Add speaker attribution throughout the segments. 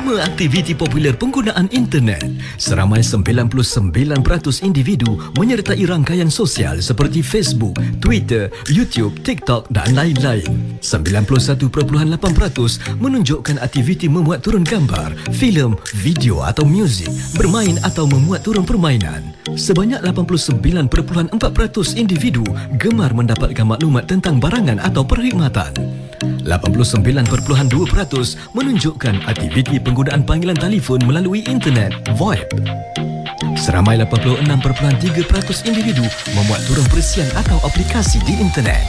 Speaker 1: 5 aktiviti popular penggunaan internet. Seramai 99% individu menyertai rangkaian sosial seperti Facebook, Twitter, YouTube, TikTok dan lain-lain. 91.8% menunjukkan aktiviti memuat turun gambar, filem, video atau muzik, bermain atau memuat turun permainan. Sebanyak 89.4% individu gemar mendapatkan maklumat tentang barangan atau perkhidmatan. 89.2% menunjukkan aktiviti penggunaan panggilan telefon melalui internet (VoIP). Seramai 86.3% individu memuat turun perisian atau aplikasi di internet.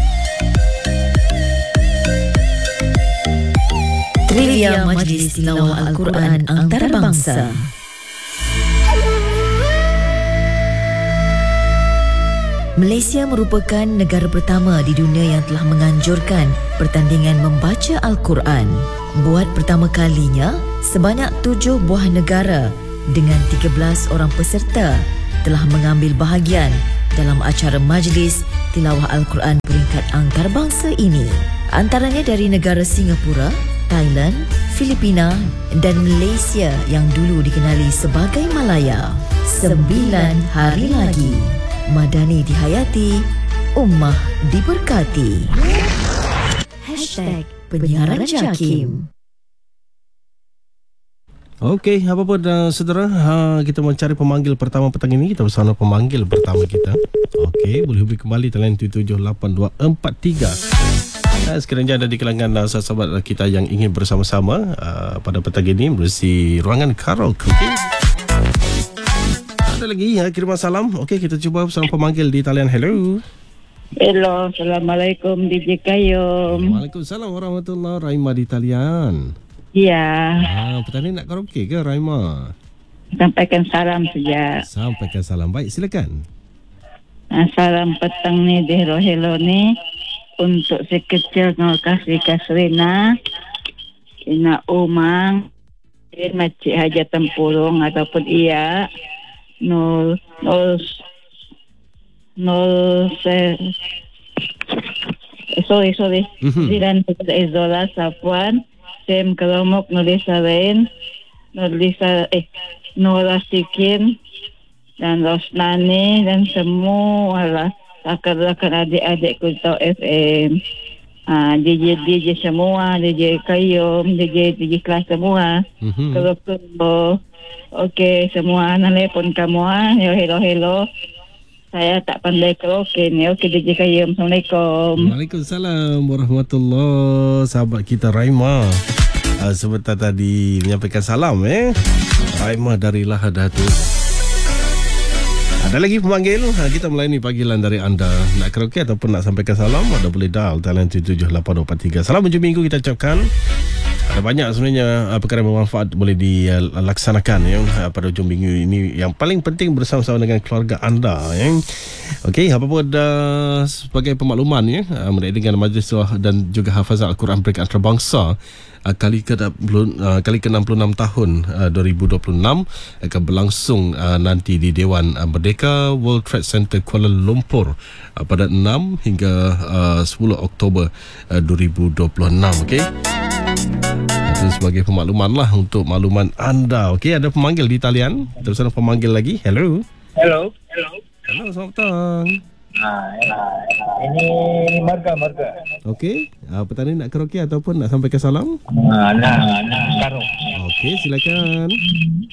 Speaker 2: Trivia Majlis Tilawah Al-Quran Antarabangsa. Malaysia merupakan negara pertama di dunia yang telah menganjurkan pertandingan membaca Al-Quran. Buat pertama kalinya, sebanyak 7 buah negara dengan 13 orang peserta telah mengambil bahagian dalam acara Majlis Tilawah Al-Quran peringkat antarabangsa ini. Antaranya dari negara Singapura, Thailand, Filipina dan Malaysia yang dulu dikenali sebagai Malaya. 9 hari lagi. Madani dihayati, Ummah diberkati. #Penyiaran Jakim.
Speaker 3: Okey, apa pun saudara, kita mencari pemanggil pertama petang ini. Kita bersama pemanggil pertama kita. Okey, boleh hubungi kembali talian 778243. Sekiranya ada di kalangan sahabat kita yang ingin bersama-sama pada petang ini bersih ruangan karaoke. Ada lagi kiriman salam. Okey, kita cuba bersama pemanggil di talian. Hello.
Speaker 4: Hello, Assalamualaikum DJ Kayum.
Speaker 3: Waalaikumsalam warahmatullahi. Raima di talian.
Speaker 4: Ya.
Speaker 3: Petang ni nak karaoke ke Raima?
Speaker 4: Sampaikan salam saja.
Speaker 3: Sampaikan salam. Baik, silakan.
Speaker 4: Salam petang ni di Hello ni untuk si kecil nak kasih Kasrina, Ina Umang, Makcik Haja Tempurung ataupun Iya. Sorry. Dan Izola Safwan, Sem Keromok, Nurlisa Rain, Nora Sikin dan Rosnani dan semua lah rakan-rakan adik-adik Kultau FM. DJ semua, DJ Kayum, DJ kelas semua. Kalau okey, semua nelpon kamu hello. Saya tak pandai karaoke ni. Okey DJ Kayum, Assalamualaikum.
Speaker 3: Waalaikumsalam warahmatullahi. Sahabat kita Raima sebentar tadi menyampaikan salam Raima dari Lahadatul. Ada lagi pemanggil, kita melayani panggilan dari anda. Nak karaoke ataupun nak sampaikan salam, anda boleh dial talian 778243. Salam hujung minggu kita ucapkan. Ada banyak sebenarnya perkara yang bermanfaat boleh dilaksanakan pada hujung minggu ini. Yang paling penting bersama-sama dengan keluarga anda. Okey, apa pun sebagai pemakluman mengenai dengan Majlis dan juga Hafazan Al-Quran peringkat antarabangsa kali ke-66 tahun 2026 akan berlangsung nanti di Dewan Merdeka World Trade Center Kuala Lumpur pada 6 hingga 10 Oktober 2026. Okey, itu sebagai pemakluman lah untuk makluman anda. Okey, ada pemanggil di talian. Kita bersama pemanggil lagi. Hello, selamat petang.
Speaker 5: Ini marga.
Speaker 3: Okey, petang ni nak karaoke ataupun nak sampaikan salam?
Speaker 5: Nak karaoke.
Speaker 3: Okey, silakan.